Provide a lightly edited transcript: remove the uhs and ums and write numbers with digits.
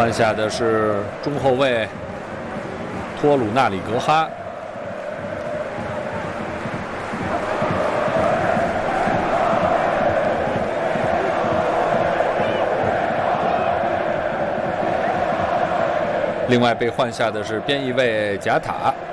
换下的是中后卫托鲁纳里格哈。另外被换下的是边翼卫贾塔。